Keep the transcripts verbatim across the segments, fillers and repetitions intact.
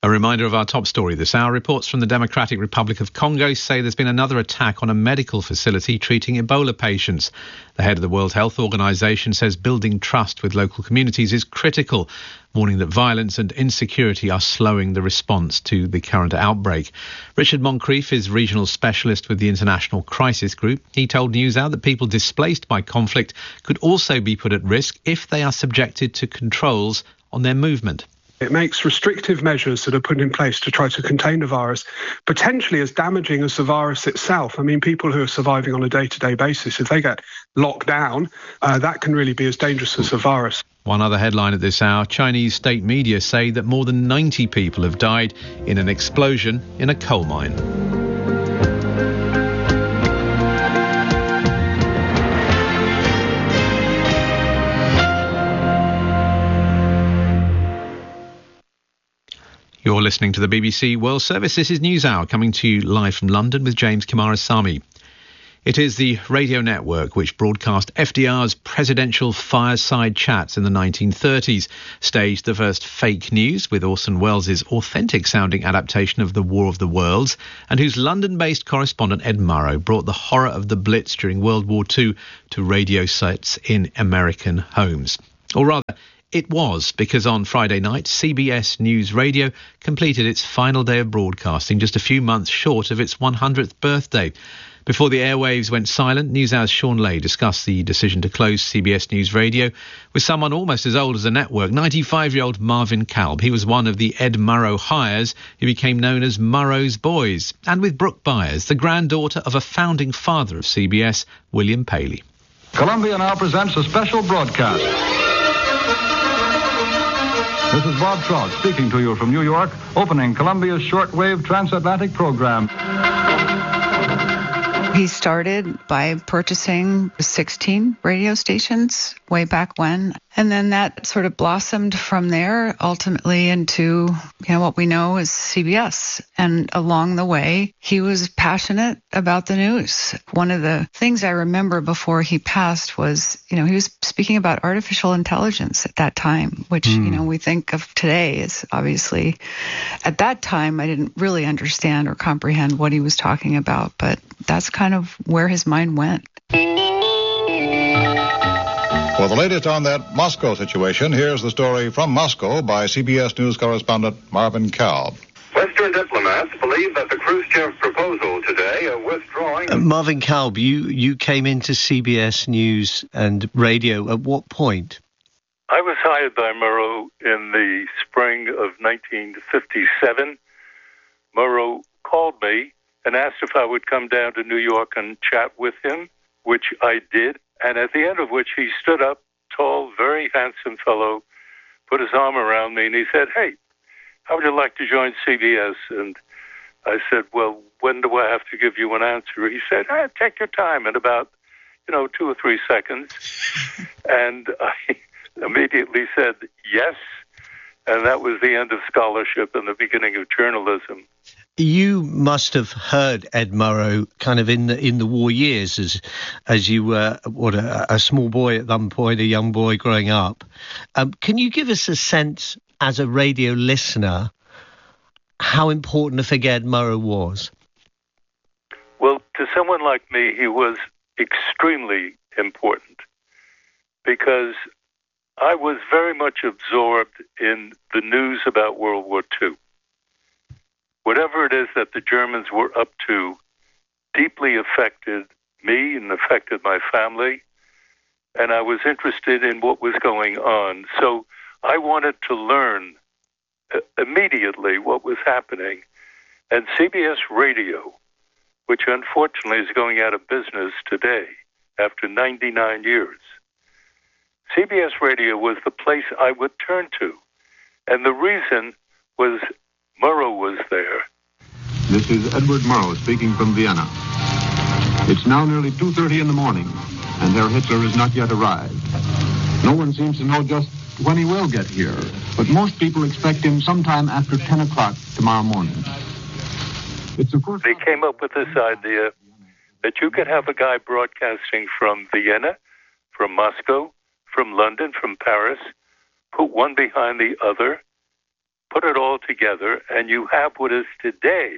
A reminder of our top story this hour. Reports from the Democratic Republic of Congo say there's been another attack on a medical facility treating Ebola patients. The head of the World Health Organization says building trust with local communities is critical, warning that violence and insecurity are slowing the response to the current outbreak. Richard Moncrief is regional specialist with the International Crisis Group. He told NewsHour that people displaced by conflict could also be put at risk if they are subjected to controls on their movement. It makes restrictive measures that are put in place to try to contain the virus potentially as damaging as the virus itself. I mean, people who are surviving on a day-to-day basis, if they get locked down, uh, that can really be as dangerous as the virus. One other headline at this hour, Chinese state media say that more than ninety people have died in an explosion in a coal mine. You're listening to the B B C World Service. This is NewsHour, coming to you live from London with James Kimarasamy. It is the radio network which broadcast F D R's presidential fireside chats in the nineteen thirties, staged the first fake news with Orson Welles' authentic-sounding adaptation of The War of the Worlds, and whose London-based correspondent Ed Murrow brought the horror of the Blitz during World War Two to radio sets in American homes. Or rather, it was, because on Friday night, C B S News Radio completed its final day of broadcasting, just a few months short of its one hundredth birthday. Before the airwaves went silent, NewsHour's Sean Lay discussed the decision to close C B S News Radio with someone almost as old as the network, ninety-five-year-old Marvin Kalb. He was one of the Ed Murrow hires who became known as Murrow's Boys, and with Brooke Byers, the granddaughter of a founding father of C B S, William Paley. Columbia now presents a special broadcast. This is Bob Trout speaking to you from New York, opening Columbia's shortwave transatlantic program. He started by purchasing sixteen radio stations way back when, and then that sort of blossomed from there ultimately into, you know, what we know as C B S. And along the way, he was passionate about the news. One of the things I remember before he passed was, you know, he was speaking about artificial intelligence at that time, which, mm. you know, we think of today as obviously, at that time, I didn't really understand or comprehend what he was talking about, but that's kind of where his mind went. For the latest on that Moscow situation, here's the story from Moscow by C B S News correspondent Marvin Kalb. Western diplomats believe that the Khrushchev proposal today of withdrawing... Uh, Marvin Kalb, you, you came into C B S News and radio at what point? I was hired by Murrow in the spring of nineteen fifty-seven. Murrow called me and asked if I would come down to New York and chat with him, which I did. And at the end of which he stood up, tall, very handsome fellow, put his arm around me, and he said, "Hey, how would you like to join C B S?" And I said, "Well, when do I have to give you an answer?" He said, ah, "Take your time," in about, you know, two or three seconds. And I immediately said, yes. And that was the end of scholarship and the beginning of journalism. You must have heard Ed Murrow kind of in the in the war years as as you were what a, a small boy at some point, a young boy growing up. Um, can you give us a sense as a radio listener how important a figure Ed Murrow was? Well, to someone like me, he was extremely important because I was very much absorbed in the news about World War Two. Whatever it is that the Germans were up to deeply affected me and affected my family, and I was interested in what was going on. So I wanted to learn uh, immediately what was happening. And C B S Radio, which unfortunately is going out of business today after ninety-nine years, C B S Radio was the place I would turn to. And the reason was Murrow was there. This is Edward Murrow speaking from Vienna. It's now nearly two thirty in the morning, and Herr Hitler has not yet arrived. No one seems to know just when he will get here, but most people expect him sometime after ten o'clock tomorrow morning. It's of course... They came up with this idea that you could have a guy broadcasting from Vienna, from Moscow, from London, from Paris, put one behind the other, put it all together, and you have what is today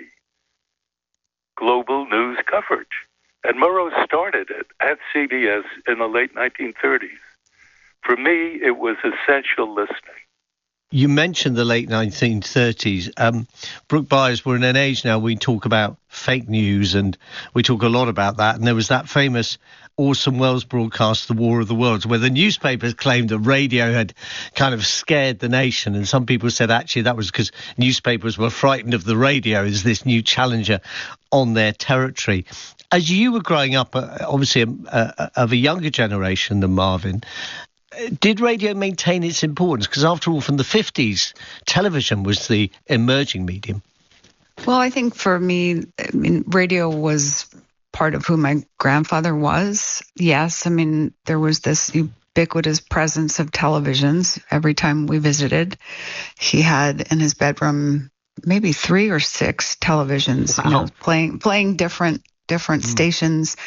global news coverage. And Murrow started it at C B S in the late nineteen thirties. For me, it was essential listening. You mentioned the late nineteen thirties. Um, Brooke Byers, we're in an age now we talk about fake news, and we talk a lot about that. And there was that famous Orson Welles broadcast, The War of the Worlds, where the newspapers claimed that radio had kind of scared the nation. And some people said actually that was because newspapers were frightened of the radio as this new challenger on their territory. As you were growing up, uh, obviously uh, uh, of a younger generation than Marvin, did radio maintain its importance? Because after all, from the fifties, television was the emerging medium. Well, I think for me, I mean, radio was part of who my grandfather was. Yes, I mean, there was this ubiquitous presence of televisions every time we visited. He had in his bedroom maybe three or six televisions, wow. you know, playing playing different different mm. stations.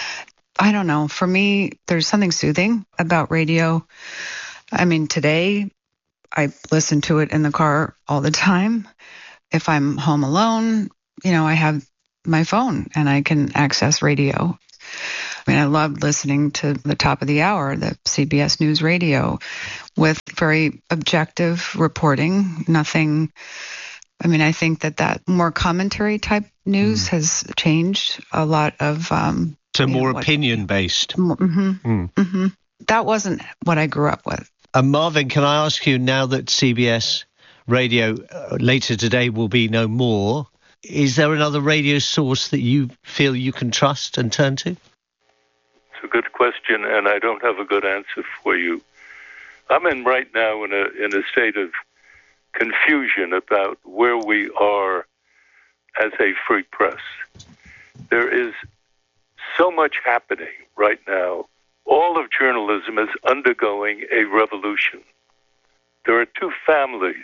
I don't know. For me, there's something soothing about radio. I mean, today I listen to it in the car all the time. If I'm home alone, you know, I have my phone and I can access radio. I mean, I loved listening to the top of the hour, the C B S News Radio, with very objective reporting. Nothing. I mean, I think that that more commentary type news mm. has changed a lot of. Um, So more opinion-based. Mm-hmm, mm. mm-hmm. That wasn't what I grew up with. And uh, Marvin, can I ask you, now that C B S Radio uh, later today will be no more, is there another radio source that you feel you can trust and turn to? It's a good question, and I don't have a good answer for you. I'm in right now in a in a state of confusion about where we are as a free press. There is so much happening right now. All of journalism is undergoing a revolution. There are two families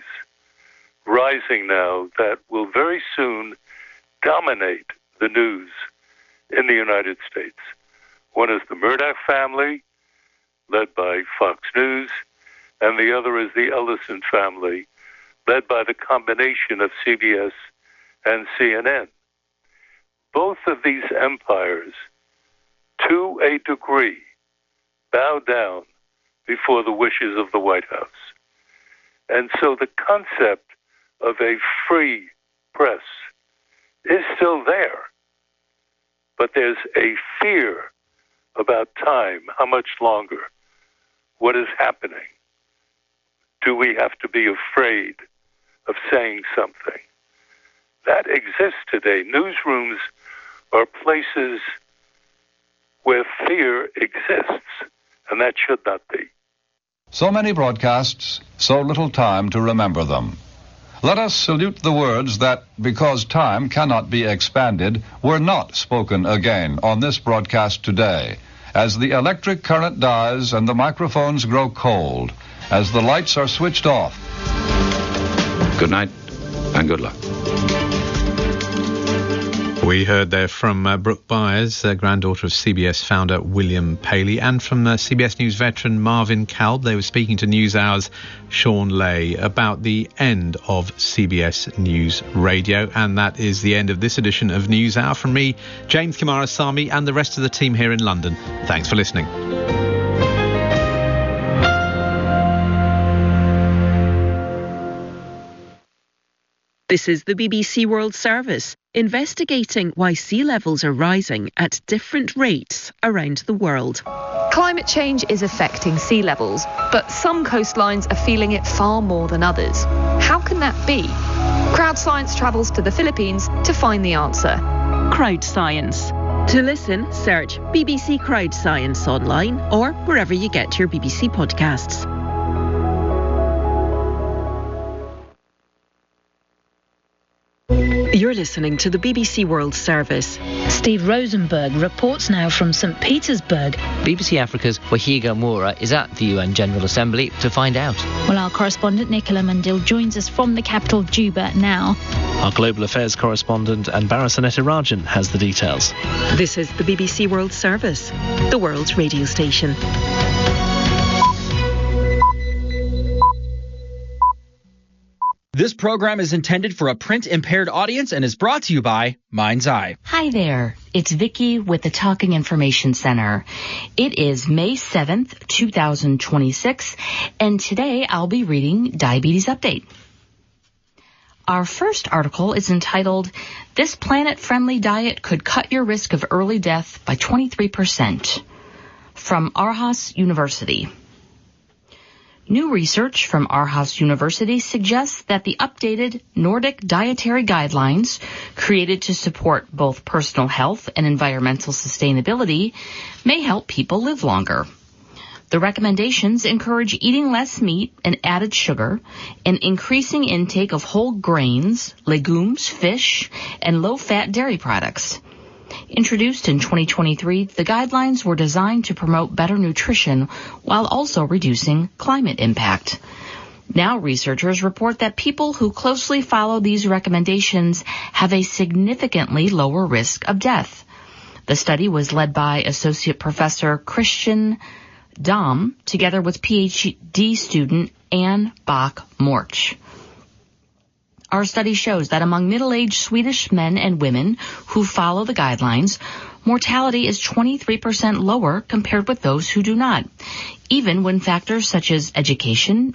rising now that will very soon dominate the news in the United States. One is the Murdoch family, led by Fox News, and the other is the Ellison family, led by the combination of C B S and C N N. Both of these empires, to a degree, bow down before the wishes of the White House. And so the concept of a free press is still there. But there's a fear about time, how much longer, what is happening. Do we have to be afraid of saying something? That exists today. Newsrooms are places where fear exists, and that should not be. So many broadcasts, so little time to remember them. Let us salute the words that, because time cannot be expanded, were not spoken again on this broadcast today, as the electric current dies and the microphones grow cold, as the lights are switched off. Good night, and good luck. We heard there from uh, Brooke Byers, uh, granddaughter of C B S founder William Paley, and from uh, C B S News veteran Marvin Kalb. They were speaking to NewsHour's Sean Lay about the end of C B S News Radio. And that is the end of this edition of NewsHour. From me, James Coomarasamy, and the rest of the team here in London. Thanks for listening. This is the B B C World Service, investigating why sea levels are rising at different rates around the world. Climate change is affecting sea levels, but some coastlines are feeling it far more than others. How can that be? Crowd Science travels to the Philippines to find the answer. Crowd Science. To listen, search B B C Crowd Science online or wherever you get your B B C podcasts. You're listening to the B B C World Service. Steve Rosenberg reports now from Saint Petersburg. B B C Africa's Wahiga Moura is at the U N General Assembly to find out. Well, our correspondent Nicola Mandil joins us from the capital, Juba, now. Our global affairs correspondent Anbara Sanetarajan has the details. This is the B B C World Service, the world's radio station. This program is intended for a print-impaired audience and is brought to you by Mind's Eye. Hi there. It's Vicki with the Talking Information Center. It is May seventh, two thousand twenty-six, and today I'll be reading Diabetes Update. Our first article is entitled, This Planet-Friendly Diet Could Cut Your Risk of Early Death by twenty-three percent, from Aarhus University. New research from Aarhus University suggests that the updated Nordic Dietary Guidelines, created to support both personal health and environmental sustainability, may help people live longer. The recommendations encourage eating less meat and added sugar, and increasing intake of whole grains, legumes, fish, and low-fat dairy products. Introduced in twenty twenty-three, the guidelines were designed to promote better nutrition while also reducing climate impact. Now researchers report that people who closely follow these recommendations have a significantly lower risk of death. The study was led by Associate Professor Christian Dahm, together with PhD student Anne Bach-Morch. Our study shows that among middle-aged Swedish men and women who follow the guidelines, mortality is twenty-three percent lower compared with those who do not, even when factors such as education,